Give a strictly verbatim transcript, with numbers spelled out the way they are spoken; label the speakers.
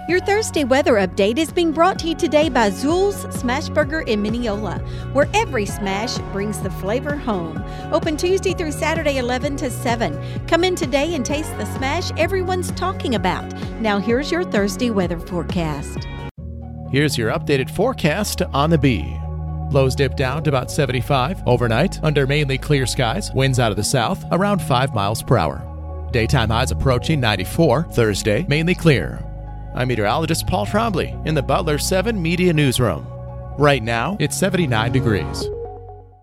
Speaker 1: Your Thursday weather update is being brought to you today by Zool's Smashburger in Mineola, where every smash brings the flavor home. Open Tuesday through Saturday, eleven to seven. Come in today and taste the smash everyone's talking about. Now here's your Thursday weather forecast.
Speaker 2: Here's your updated forecast on the Bee. Lows dip down to about seventy-five overnight under mainly clear skies. Winds out of the south around five miles per hour. Daytime highs approaching ninety-four. Thursday, mainly clear. I'm meteorologist Paul Trombley in the Butler seven Media Newsroom. Right now, it's seventy-nine degrees.